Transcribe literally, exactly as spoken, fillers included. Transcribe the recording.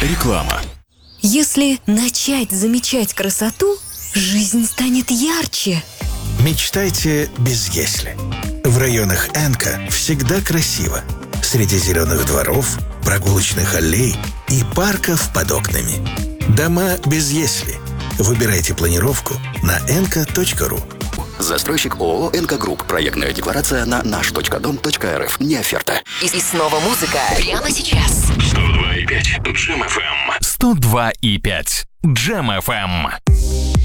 Реклама. Если начать замечать красоту, жизнь станет ярче. Мечтайте без «если». В районах Энка всегда красиво. Среди зеленых дворов, прогулочных аллей и парков под окнами. Дома без «если». Выбирайте планировку на энка точка ру. Застройщик ООО «Энка Групп». Проектная декларация на наш точка дом точка эр эф. Не оферта. И, и снова музыка прямо сейчас. сто два и пять Джем эф эм. сто два и пять Джем эф эм.